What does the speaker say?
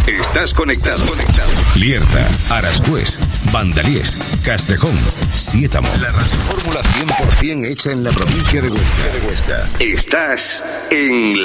Estás conectado. Lierta, Arascués, Vandaliés, Castejón, Siétamo. La radiofórmula 100% hecha en la provincia de Huesca. Estás en